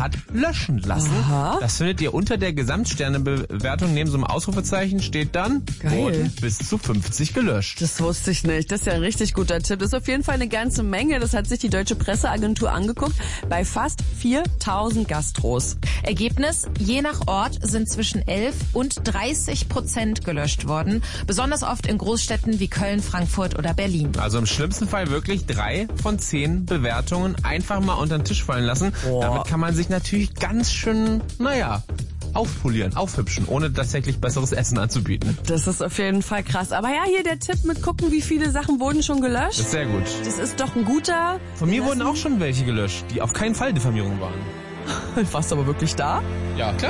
hat löschen lassen. Aha. Das findet ihr unter der Gesamtsternebewertung. Neben so einem Ausrufezeichen steht dann, Geil. wurden bis zu 50 gelöscht. Das wusste ich nicht. Das ist ja ein richtig guter Tipp. Das ist auf jeden Fall eine ganze Menge. Das hat sich die Deutsche Presseagentur angeguckt bei fast 4000 Gastros. Ergebnis, je nach Ort sind zwischen 11 und 30% gelöscht worden. Besonders oft in Großstädten wie Köln, Frankfurt oder Berlin. Also im schlimmsten Fall wirklich 3 von 10 Bewertungen einfach mal unter den Tisch fallen lassen. Boah. Damit kann man sich natürlich ganz schön, aufpolieren, aufhübschen, ohne tatsächlich besseres Essen anzubieten. Das ist auf jeden Fall krass. Aber ja, hier der Tipp mit gucken, wie viele Sachen wurden schon gelöscht. Das ist sehr gut. Das ist doch ein guter. Von mir wurden auch schon welche gelöscht, die auf keinen Fall Diffamierung waren. Warst du aber wirklich da? Ja, klar.